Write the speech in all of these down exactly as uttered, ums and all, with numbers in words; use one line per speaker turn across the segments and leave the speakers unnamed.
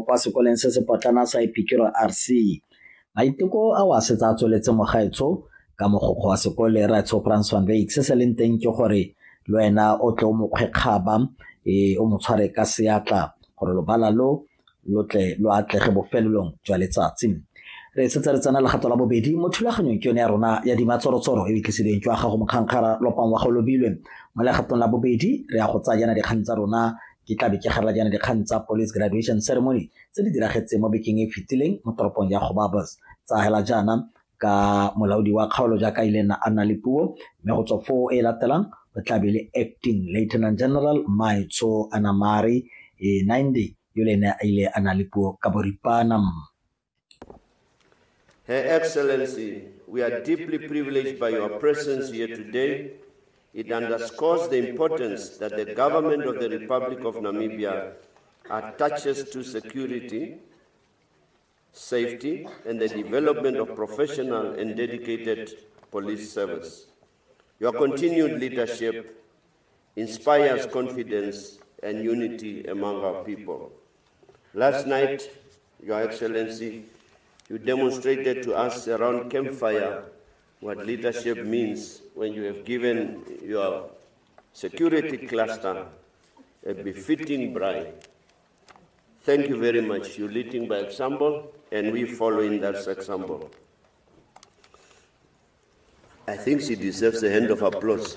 kwa sekoleng se se potlana sa Epikiro R C. Maiteko a wa setsa tsweletse mo gaetso ka mogokgo wa sekole Raitso Frans van Wyk se se leng teng ke gore le wena o tle o mokgwekgaba e o mo tshware ka seatla gore lo bala lo lo tle lo atlege bofelelong jwa letsatsi. Re setse re tsena legato la bobedi mo thulaganyong ke yone ya rona ya dimatsorotshoro e bitliseditseng jwa gago mokgankgara lopang wa go lobilwe mo legatong la bobedi re ya go tsaya jana dikgang tsa rona ke tla be ke garela jana dikgang tsa police graduation ceremony tse di diragetseng mo bekeng e fetileng mo toropong ya Gobabis tsa hela jana ka molaodi wa kgaolo jaaka ile na ana le puo mme go tswa fo e latelang o tla be le acting lieutenant general Maitso Anamari e ninety yole na ile ana le puo ka boripana.
Her Excellency, we are deeply privileged by your presence here today. It underscores the importance that the government of the Republic of Namibia attaches to security, safety, and the development of professional and dedicated police service. Your continued leadership inspires confidence and unity among our people. Last night, Your Excellency, you demonstrated to us around campfire what leadership means when you have given your security cluster a befitting bride. Thank you very much. You're leading by example, and we following that example. I think she deserves a hand of applause.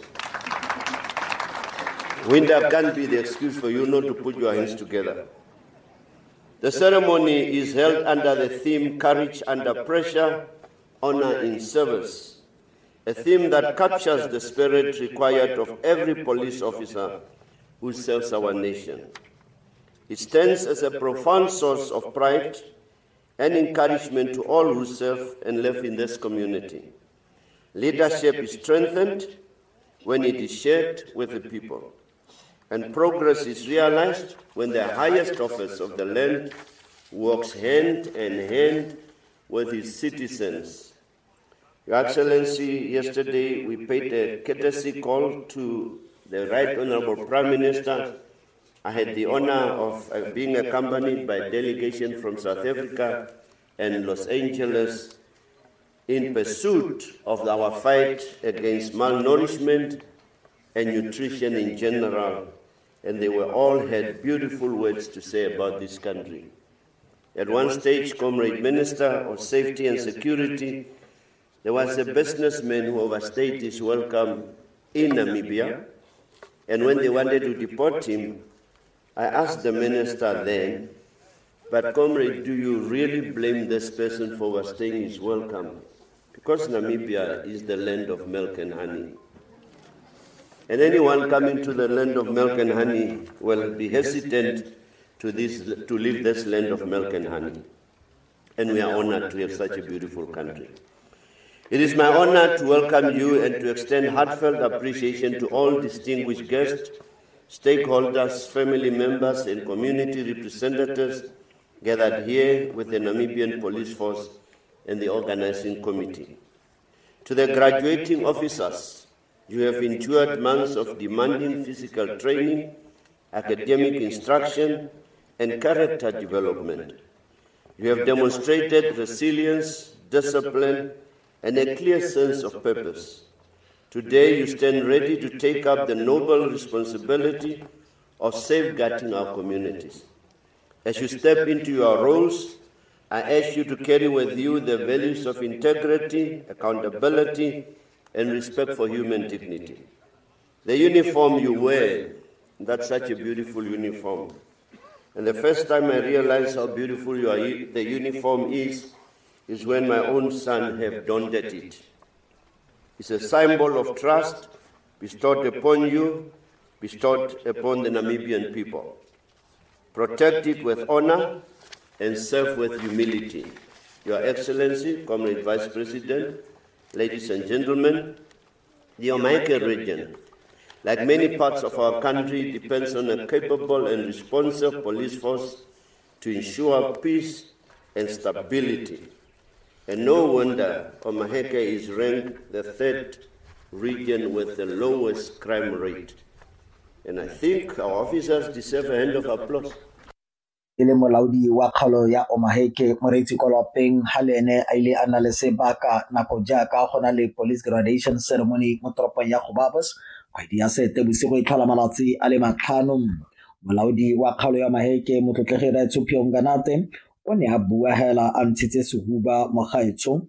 Winter can't be the excuse for you not to put your hands together. The ceremony is held under the theme Courage Under Pressure, Honor in Service, a theme that captures the spirit required of every police officer who serves our nation. It stands as a profound source of pride and encouragement to all who serve and live in this community. Leadership is strengthened when it is shared with the people, and progress is realized when the highest office of the land works hand in hand with its citizens. Your Excellency, yesterday we paid a courtesy call to the Right Honorable Prime Minister. I had the honor of uh, being accompanied by a delegation from South Africa and Los Angeles in pursuit of our fight against malnourishment and nutrition in general. And they were all had beautiful words to say about this country. At one stage, Comrade Minister of Safety and Security, there was a businessman who overstayed his welcome in Namibia, and when they wanted to deport him, I asked the minister then, but comrade, do you really blame this person for overstaying his welcome? Because Namibia is the land of milk and honey. And anyone coming to the land of milk and honey will be hesitant to, this, to leave this land of milk and honey. And we are honored to have such a beautiful country. It is my honor to welcome you and to extend heartfelt appreciation to all distinguished guests, stakeholders, family members, and community representatives gathered here with the Namibian Police Force and the organizing committee. To the graduating officers, you have endured months of demanding physical training, academic instruction, and character development. You have demonstrated resilience, discipline, and a clear sense of purpose. Today, you stand ready to take up the noble responsibility of safeguarding our communities. As you step into your roles, I ask you to carry with you the values of integrity, accountability, and respect for human dignity. The uniform you wear, that's such a beautiful uniform. And the first time I realized how beautiful your, the uniform is, is when my own son have donned it. It's a symbol of trust bestowed upon you, bestowed upon the Namibian people. Protect it with honor and serve with humility. Your Excellency, Comrade Vice President, ladies and gentlemen, the Omaique region, like many parts of our country, depends on a capable and responsive police force to ensure peace and stability. And no wonder Omaique is ranked the third region with the lowest crime rate. And I think our officers deserve a hand of applause.
e le molaodi wa kgaolo ya Omaheke Moreetsi Kolopeng ha le ene a ile a na le sebaka nako jaaka go na le police graduation ceremony mo toropong ya Gobabos kgwedi ya Seetebosigo e tlhola malatsi a le matlhano. Molaodi wa kgaolo ya Maheke Motlotlegi Raitso Nganate o ne a bua hela a ntshitse sehuba mo gaetsho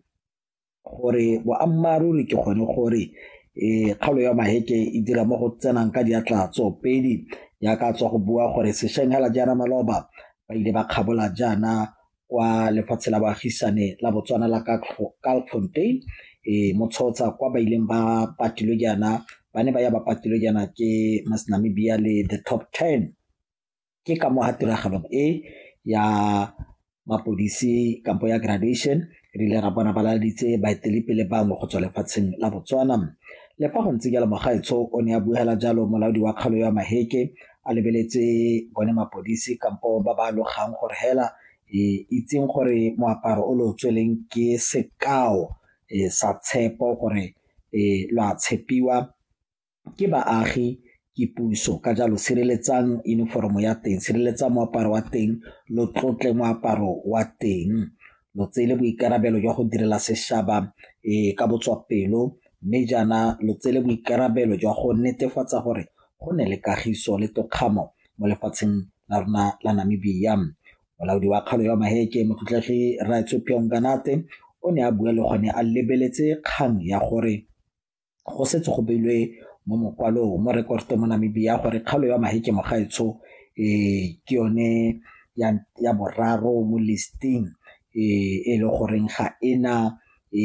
gore boammaruri ke gone gore e kgaolo ya Maheke e dira mo go tsenang ka diatla tsopedi ya ka tswa go bua gore sešeng hela jaana maloba ba ile ba kgabola jaana kwa lefatshe la baagisane la Botswana la Kalkfontein e motshotsa kwa ba ileng ba patilwe jaana ba ne ba ya ba patilwe jaana ke Masnamibia le the top ten ke ka mo hatiragalong e ya mapodisi kampo ya graduation re ile ra bona ba laditse baetelepele bangwe go tswa lefatsheng la Botswana. Le fa go ntse jalo Mogaetsho o ne a buela jalo molaodi wa kgaolo ya Maheke a lebeletse bone mapodisi kampo ba ba logang gore hela e itseng gore moaparo o lo tsweleng ke sekao e sa tshepo gore e lwa tshepiwa ke baagi ke puso ka jalo sireletsang uniform ya teng sireletsa moaparo wa teng lo tlotle moaparo wa teng lo tsele boikarabelo jwa go direla sešaba e ka botswapelo mme jaana lo tsele boikarabelo jwa go netefatsa gore go ne le kagiso le tokgamo mo lefatsheng la rona la Namibia. Molaodi wa kgaolo ya Maheke Motlotlegi Raitso Nganate o ne a bua le gone a lebeletse kgang ya gore go setse go beilwe mo mokwalong mo rekoto mo Namibia gore kgaolo ya Maheke Mogaetsho e ke yone ya ya boraro mo listing e e le goreng ga ena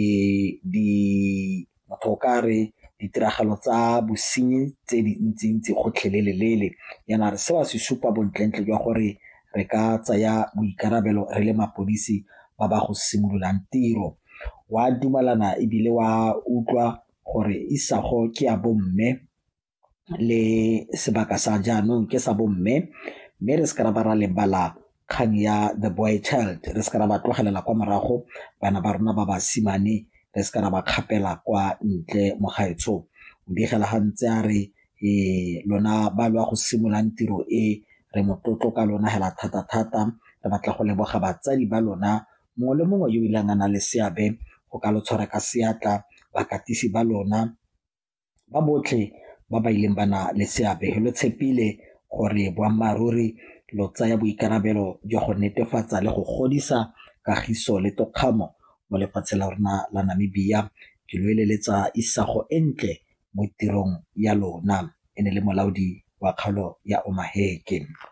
e di motokare ditiragalo tsa bosenyi tse dintsi gotlhelelelele yana re se wa se supa bontlentle jwa gore re ka tsaya boikarabelo re le mapodisi ba ba go simololang tiro. Wa dumalana ebile wa utlwa gore isago ke a bomme le sebaka sa jaanong ke sa bomme mme re se ka ba ra lebala kgang ya the boy child re se ka ba tlogelela kwa morago bana ba rona ba ba simane re se ka ba kgapela kwa ntle Mogaetsho o digela gantse a re e lona ba lwa go simolang tiro e re motlotlo ka lona hela thata thata re batla go leboga batsadi ba lona mongwe le mongwe yo ilang ana le seabe go ka lo tshwara ka seatla bakatisi ba lona ba botlhe ba ba ileng bana le seabe lo tshepile gore boammaruri lo tsaya boikarabelo jwa go netefatsa le go godisa kagiso le tokgamo mo lefatshe la rona la Namibia ke lo eleletsa isago entle mo tirong ya lona ene le molaodi wa kgaolo ya Omaheke.